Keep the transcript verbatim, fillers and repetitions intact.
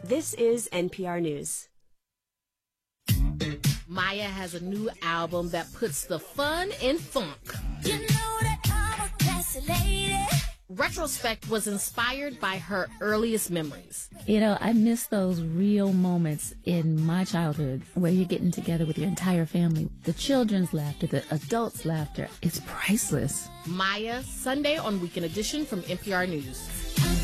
This is N P R News. Maya has a new album that puts the fun in funk. You know that I'm a classy lady. Retrospect was inspired by her earliest memories. You know, I miss those real moments in my childhood where you're getting together with your entire family. The children's laughter, the adults' laughter, it's priceless. Maya, Sunday on Weekend Edition from N P R News.